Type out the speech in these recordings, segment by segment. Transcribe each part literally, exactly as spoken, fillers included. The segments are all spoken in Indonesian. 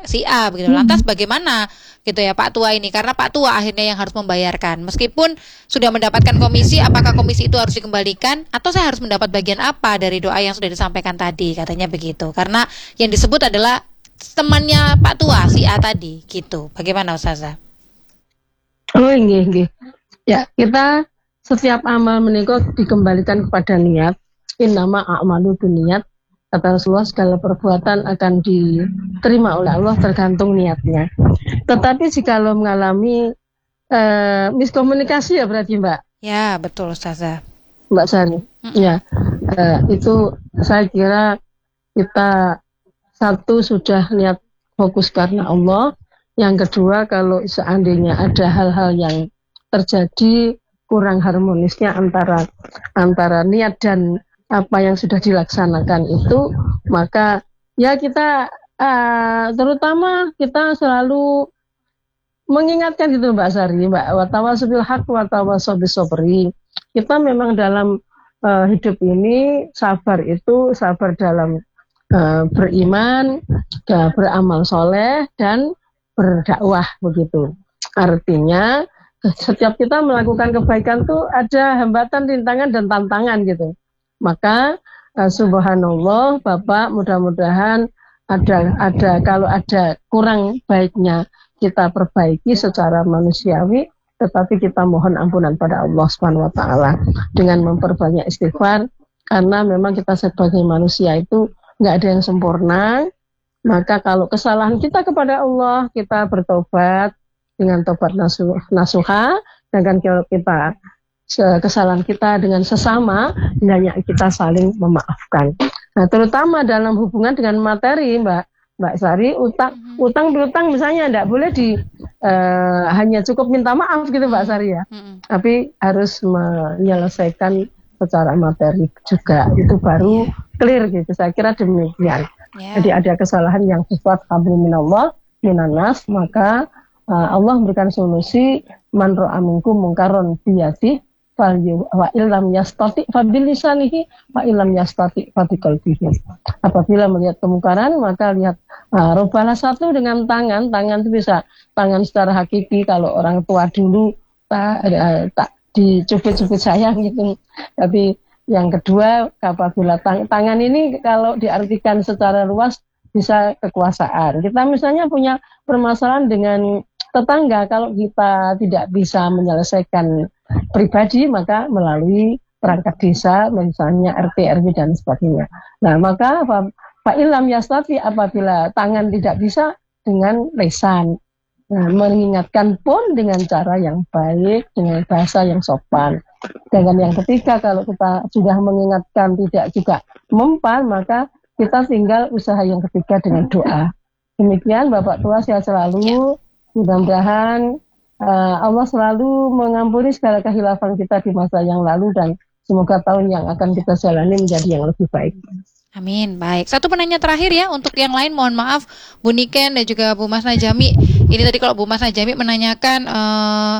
si A begitu. Lantas bagaimana gitu ya Pak Tua ini? Karena Pak Tua akhirnya yang harus membayarkan. Meskipun sudah mendapatkan komisi, apakah komisi itu harus dikembalikan atau saya harus mendapat bagian apa dari doa yang sudah disampaikan tadi, katanya begitu. Karena yang disebut adalah temannya Pak Tua si A tadi gitu. Bagaimana Ustazah? Oh nggih nggih. Ya, kita setiap amal menika dikembalikan kepada niat. Innama a'malu binniyat. Kata Rasulullah, segala perbuatan akan diterima oleh Allah tergantung niatnya. Tetapi jikalau mengalami uh, miskomunikasi ya berarti Mbak. Ya, betul Ustazah. Mbak Sari. Mm-hmm. Ya, uh, itu saya kira kita satu sudah niat fokus karena Allah. Yang kedua, kalau seandainya ada hal-hal yang terjadi kurang harmonisnya antara antara niat dan apa yang sudah dilaksanakan itu, maka ya kita uh, terutama kita selalu mengingatkan gitu Mbak Sari, Mbak, watawasobil haq watawasobis sobri. Kita memang dalam uh, hidup ini sabar itu sabar dalam uh, beriman, uh, beramal soleh dan berdakwah begitu. Artinya setiap kita melakukan kebaikan tuh ada hambatan, rintangan dan tantangan gitu. Maka uh, subhanallah Bapak, mudah-mudahan ada ada kalau ada kurang baiknya kita perbaiki secara manusiawi, tetapi kita mohon ampunan pada Allah Subhanahu wa taala dengan memperbanyak istighfar, karena memang kita sebagai manusia itu nggak ada yang sempurna. Maka kalau kesalahan kita kepada Allah, kita bertobat dengan tobat nasuh, nasuha, dan kalau kita kesalahan kita dengan sesama, hendaknya kita saling memaafkan. Nah, terutama dalam hubungan dengan materi, Mbak Mbak Sari, utang mm-hmm. utang berutang misalnya tidak boleh di uh, hanya cukup minta maaf gitu Mbak Sari ya, mm-hmm. tapi harus menyelesaikan secara materi juga, itu baru clear gitu. Saya kira demikian. Yeah. Jadi ada kesalahan yang sifat qabul minallah minanas, maka uh, Allah memberikan solusi, man ra'a minkum mungkaron biyadih fal wa illam yastati fa bilisanihi wa illam yastati fa biqalbihi. Apabila melihat kemungkaran maka lihat uh, robalah satu dengan tangan. Tangan itu bisa tangan secara hakiki, kalau orang tua dulu tak uh, tak dicubit-cubit sayang gitu. Tapi yang kedua, apabila tang- tangan ini kalau diartikan secara luas bisa kekuasaan. Kita misalnya punya permasalahan dengan tetangga, kalau kita tidak bisa menyelesaikan pribadi, maka melalui perangkat desa, misalnya R T R W dan sebagainya. Nah, maka Pak Ilham Yastati, apabila tangan tidak bisa, dengan lisan. Nah, mengingatkan pun dengan cara yang baik, dengan bahasa yang sopan. Dengan yang ketiga, kalau kita sudah mengingatkan tidak juga mempan, maka kita tinggal usaha yang ketiga dengan doa. Demikian Bapak Tua, sehat selalu. Mudah-mudahan uh, Allah selalu mengampuni segala kehilafan kita di masa yang lalu, dan semoga tahun yang akan kita jalani menjadi yang lebih baik. Amin. Baik, satu penanya terakhir ya untuk yang lain, mohon maaf Bu Niken dan juga Bu Mas Najami. Ini tadi kalau Bu Mas Najami menanyakan uh,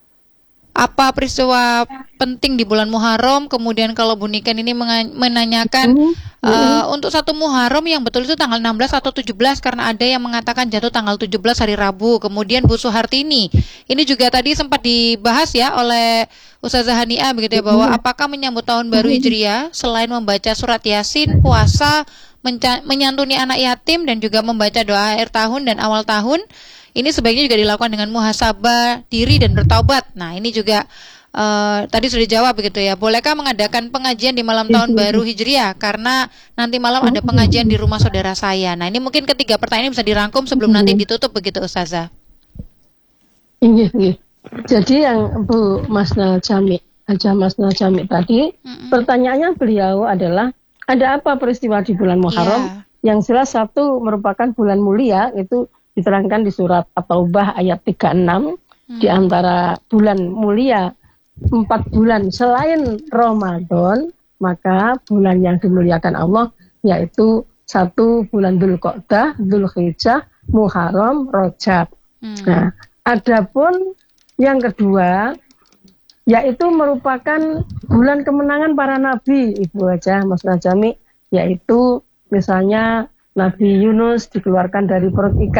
apa peristiwa penting di bulan Muharram, kemudian kalau Bu Niken ini menga- menanyakan mm-hmm. uh, untuk satu Muharram yang betul itu tanggal enam belas atau tujuh belas, karena ada yang mengatakan jatuh tanggal tujuh belas hari Rabu. Kemudian Bu Suhartini, ini juga tadi sempat dibahas ya oleh Ustazah Haniah begitu ya, bahwa apakah menyambut tahun baru Hijriah selain membaca surat Yasin, puasa, menca- menyantuni anak yatim dan juga membaca doa akhir tahun dan awal tahun, ini sebaiknya juga dilakukan dengan muhasabah diri dan bertaubat. Nah, ini juga uh, tadi sudah dijawab begitu ya. Bolehkah mengadakan pengajian di malam tahun baru Hijriah? Karena nanti malam ada pengajian di rumah saudara saya. Nah, ini mungkin ketiga pertanyaan ini bisa dirangkum sebelum nanti ditutup begitu Ustazah. Iya, iya. Jadi yang Bu Mas Najami, Aja Mas Najami tadi, mm-hmm. pertanyaannya beliau adalah, ada apa peristiwa di bulan Muharram? Yeah. Yang jelas satu merupakan bulan mulia, itu diterangkan di surat At-Taubah ayat tiga puluh enam, hmm. di antara bulan mulia empat bulan selain Ramadan, maka bulan yang dimuliakan Allah yaitu satu bulan Dzulqa'dah, Dzulhijjah, Muharram, Rajab. Hmm. Nah, adapun yang kedua yaitu merupakan bulan kemenangan para nabi, Ibu Aja Mas Najami, yaitu misalnya Nabi Yunus dikeluarkan dari perut ikan